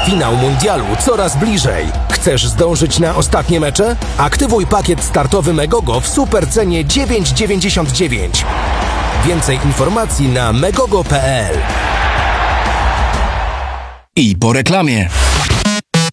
Finał mundialu coraz bliżej. Chcesz zdążyć na ostatnie mecze? Aktywuj pakiet startowy Megogo w supercenie 9,99. Więcej informacji na megogo.pl. I po reklamie.